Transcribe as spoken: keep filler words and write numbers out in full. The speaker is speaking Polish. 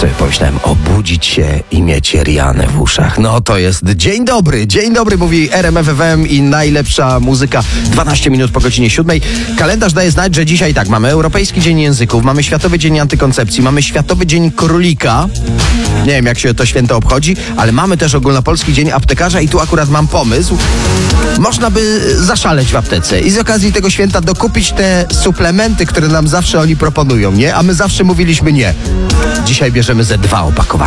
sobie pomyślałem, obudzić się i mieć Rianę w uszach. No to jest dzień dobry, dzień dobry, mówi R M F F M i najlepsza muzyka. dwanaście minut po godzinie siódmej. Kalendarz daje znać, że dzisiaj tak, mamy Europejski Dzień Języków, mamy Światowy Dzień Antykoncepcji, mamy Światowy Dzień Królika. Nie wiem, jak się to święto obchodzi, ale mamy też Ogólnopolski Dzień Aptekarza i tu akurat mam pomysł. Można by zaszaleć w aptece i z okazji tego święta dokupić te suplementy, które nam zawsze oni proponują, nie? A my zawsze mówiliśmy nie. Dzisiaj bierzemy ze dwa opakowania.